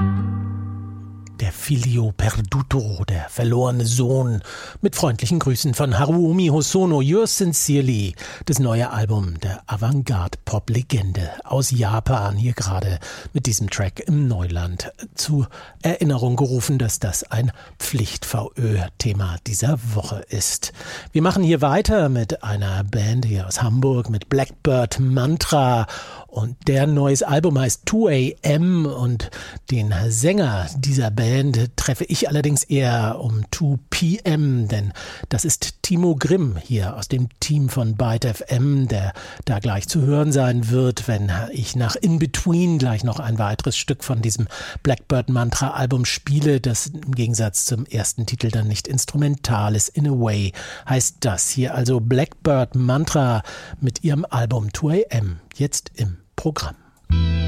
Der Figlio Perduto, der verlorene Sohn. Mit freundlichen Grüßen von Haruomi Hosono, Yours Sincerely. Das neue Album der Avantgarde-Pop-Legende aus Japan. Hier gerade mit diesem Track im Neuland zur Erinnerung gerufen, dass das ein Pflicht-VÖ-Thema dieser Woche ist. Wir machen hier weiter mit einer Band hier aus Hamburg, mit Blackbird Mantra. Und der neues Album heißt 2 AM und den Sänger dieser Band treffe ich allerdings eher um 2 PM, denn das ist Timo Grimm hier aus dem Team von Byte FM, der da gleich zu hören sein wird, wenn ich nach In Between gleich noch ein weiteres Stück von diesem Blackbird Mantra Album spiele, das im Gegensatz zum ersten Titel dann nicht instrumental ist. In a Way heißt das hier also Blackbird Mantra mit ihrem Album 2 AM, jetzt im Programm.